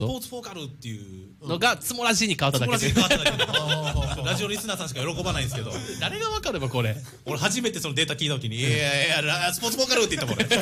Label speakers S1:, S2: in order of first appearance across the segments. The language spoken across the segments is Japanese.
S1: スポーツフォーカルっていう
S2: のがつもらじに変わっただけで
S1: つもらじに変わっただけでラジオリスナーさんしか喜ばないんですけど
S2: 誰がわかればこれ
S1: 俺初めてそのデータ聞いた時に「いやいやスポーツフォーカル」って言ったもん俺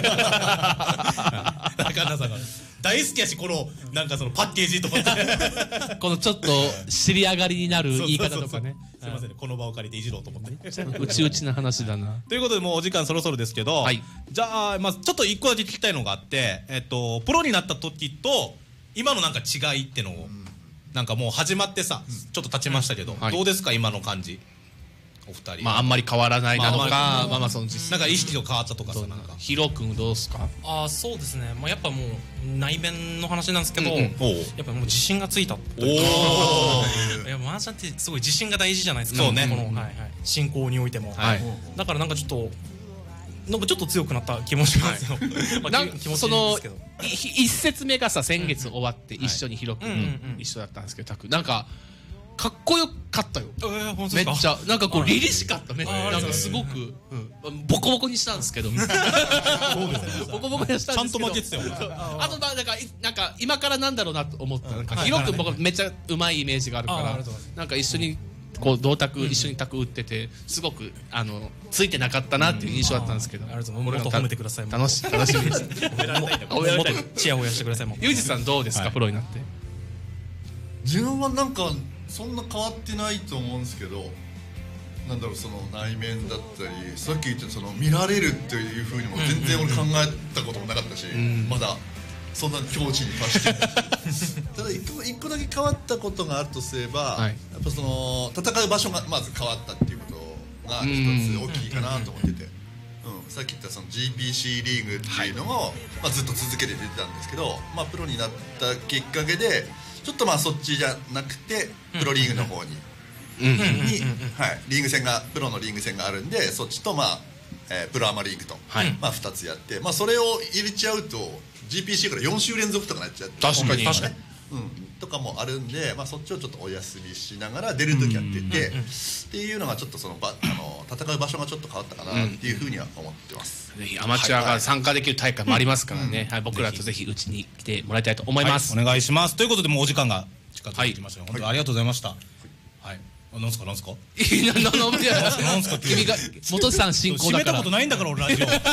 S1: 中田さんが大好きやしこのなんかそのパッケージとか
S2: このちょっと尻上がりになる言い方とかね
S1: すいませんねこの場を借りていじろうと思って
S2: うちうちの話だな
S1: ということでもうお時間そろそろですけど、
S2: はい、
S1: じゃあ、まあ、ちょっと一個だけ聞きたいのがあってプロになった時と今のなんか違いってのを、なんかもう始まってさ、ちょっと経ちましたけど、
S2: はい、
S1: どうですか今の感じお二人。
S2: まああんまり変わらないなのか、まあまあその実
S1: なんか意識が変わったとかさ、なんか
S2: ヒロ君どうですか。
S3: そうですね、まあ、やっぱもう内面の話なんですけど、やっぱもう自信がついた。いや麻雀ってすごい自信が大事じゃないですか。
S1: そうね、
S3: この進行においても、だからなんかちょっと強くなった気もしますよ。
S2: その一節目がさ先月終わって一緒にヒロ君一緒だったんですけど、タクなんかかっこよかったよ。めっちゃなんかこう凛々しかった。なんかすごくボコボコにしたんですけど、ボコボコにしたんですけど、ちゃんと負けてたよ。あとなんか今からなんだろうなと思った。なんかヒロ君僕めっちゃうまいイメージがあるから、なんか一緒にこう同卓一緒に卓打っててすごくついてなかったなっていう印象だったんですけど、
S3: もっと褒めてください。
S2: 楽しみです。
S3: 褒められたい。チヤホヤしてください。
S2: ユージさんどうですかプロになって。
S4: 自分はなんかそんな変わってないと思うんですけど、なんだろうその内面だったりさっき言ったその見られるっていう風にも全然俺考えたこともなかったし、まだそんな境地に達してただ一個だけ変わったことがあるとすれば、やっぱその戦う場所がまず変わったっていうことが一つ大きいかなと思ってて、さっき言ったその GPC リーグっていうのをずっと続けて出てたんですけど、プロになったきっかけでちょっとそっちじゃなくてプロリーグの方にリーグ戦がプロのリーグ戦があるんで、そっちとプロアマリーグと2つやって、それを入れちゃうと GPC から4週連続とかなっちゃって、
S2: 確かに
S4: とかもあるんで、そっちをちょっとお休みしながら出る時やっててっていうのがちょっとその戦う場所がちょっと変わったかなっていうふうには思ってます。
S2: ぜひアマチュアが参加できる大会もありますからね、僕らとぜひうちに来てもらいたいと思います。
S1: お願いします。ということでもうお時間が近づいてきました。本当にありがとうございました。なんすかなんすか
S2: 君が元さん進行だから
S1: 締めたことないんだから俺ラジオ人生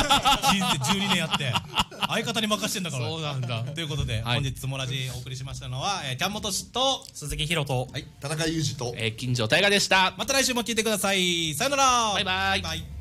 S1: 12年やって相方に任してんだから。
S2: そうなんだ。
S1: ということで本日つもラジお送りしましたのはキャンモトシと
S3: 鈴木ひろと
S4: 田中裕二と
S2: 金城大河でした。
S1: また来週も聞いてください。さよなら。
S2: バイバイ。